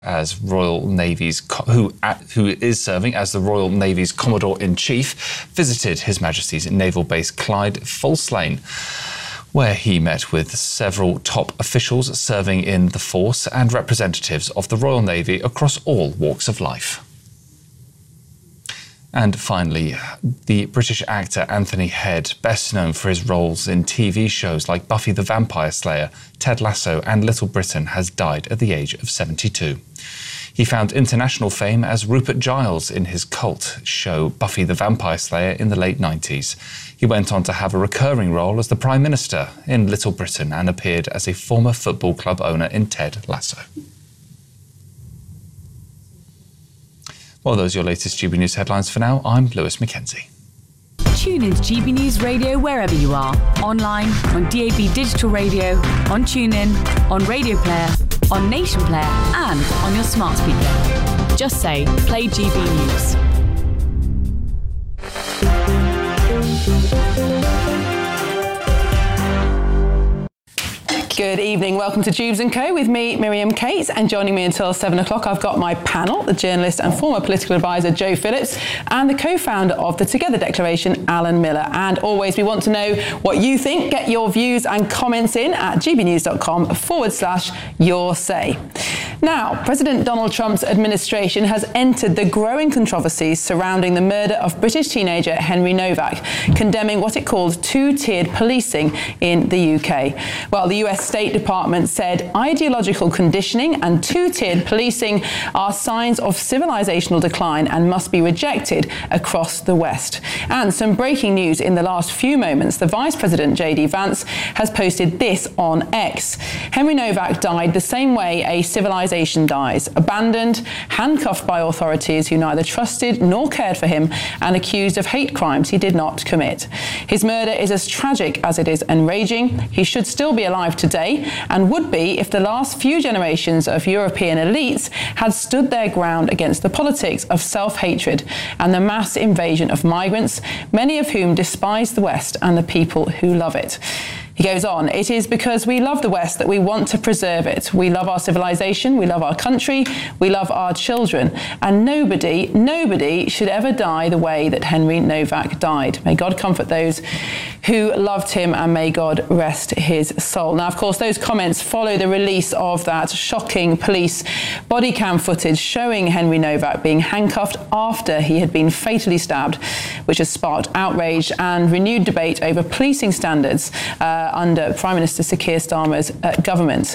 as Royal Navy's who is serving as the Royal Navy's Commodore-in-Chief, visited His Majesty's Naval Base Clyde, Falslane, where he met with several top officials serving in the force and representatives of the Royal Navy across all walks of life. And finally, the British actor Anthony Head, best known for his roles in TV shows like Buffy the Vampire Slayer, Ted Lasso and Little Britain, has died at the age of 72. He found international fame as Rupert Giles in his cult show Buffy the Vampire Slayer in the late 90s. He went on to have a recurring role as the Prime Minister in Little Britain and appeared as a former football club owner in Ted Lasso. Well, those are your latest GB News headlines for now. I'm Lewis Mackenzie. Tune into GB News Radio wherever you are. Online, on DAB Digital Radio, on TuneIn, on Radio Player, on Nation Player and on your smart speaker. Just say, play GB News. Good evening. Welcome to Jubes & Co. with me, Miriam Cates, and joining me until 7 o'clock, I've got my panel, the journalist and former political advisor, Joe Phillips, and the co-founder of the Together Declaration, Alan Miller. And always, we want to know what you think. Get your views and comments in at gbnews.com/your say. Now, President Donald Trump's administration has entered the growing controversies surrounding the murder of British teenager Henry Novak, condemning what it called two-tiered policing in the UK. Well, the US State Department said ideological conditioning and two-tiered policing are signs of civilizational decline and must be rejected across the West. And some breaking news in the last few moments. The Vice President, J.D. Vance, has posted this on X. Henry Novak died the same way a civilization dies, abandoned, handcuffed by authorities who neither trusted nor cared for him, and accused of hate crimes he did not commit. His murder is as tragic as it is enraging. He should still be alive today, and would be if the last few generations of European elites had stood their ground against the politics of self-hatred and the mass invasion of migrants, many of whom despise the West and the people who love it. He goes on, it is because we love the West that we want to preserve it. We love our civilization, we love our country, we love our children, and nobody should ever die the way that Henry Novak died. May God comfort those who loved him, and may God rest his soul. Now, of course, those comments follow the release of that shocking police body cam footage showing Henry Novak being handcuffed after he had been fatally stabbed, which has sparked outrage and renewed debate over policing standards under Prime Minister Sir Keir Starmer's government.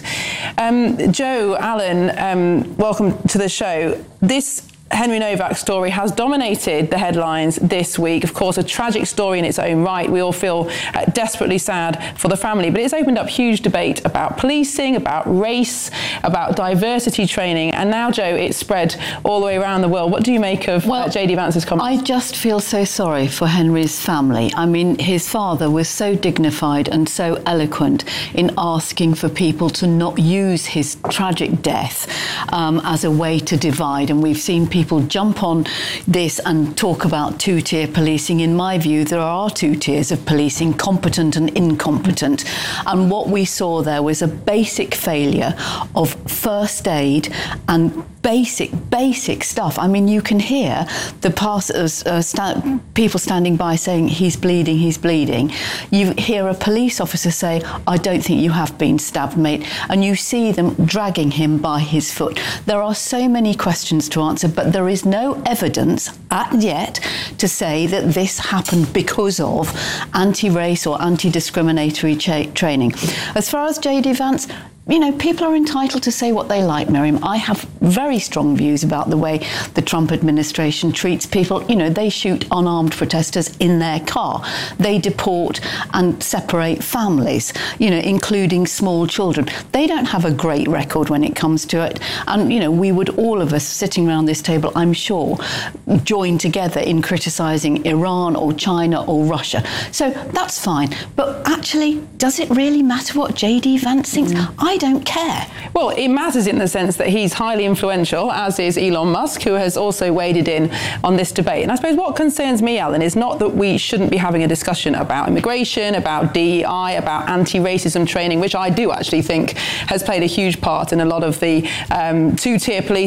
Joe, Alan, welcome to the show. This Henry Novak story has dominated the headlines this week. Of course, a tragic story in its own right. We all feel desperately sad for the family, but it's opened up huge debate about policing, about race, about diversity training, and now, Joe, it's spread all the way around the world. What do you make of J.D. Vance's comments? I just feel so sorry for Henry's family. I mean, his father was so dignified and so eloquent in asking for people to not use his tragic death as a way to divide, and we've seen people jump on this and talk about two-tier policing. In my view, there are two tiers of policing, competent and incompetent. And what we saw there was a basic failure of first aid and basic stuff. I mean, you can hear the people standing by saying, he's bleeding. You hear a police officer say, I don't think you have been stabbed, mate. And you see them dragging him by his foot. There are so many questions to answer, but there is no evidence yet to say that this happened because of anti-race or anti-discriminatory training. As far as J.D. Vance, you know, people are entitled to say what they like, Miriam. I have very strong views about the way the Trump administration treats people. You know, they shoot unarmed protesters in their car. They deport and separate families, you know, including small children. They don't have a great record when it comes to it. And, you know, we would, all of us sitting around this table, I'm sure, join together in criticising Iran or China or Russia. So that's fine. But actually, does it really matter what J.D. Vance thinks? I I don't care. Well, it matters in the sense that he's highly influential, as is Elon Musk, who has also waded in on this debate. And I suppose what concerns me, Alan, is not that we shouldn't be having a discussion about immigration, about DEI, about anti-racism training, which I do actually think has played a huge part in a lot of the two-tier policing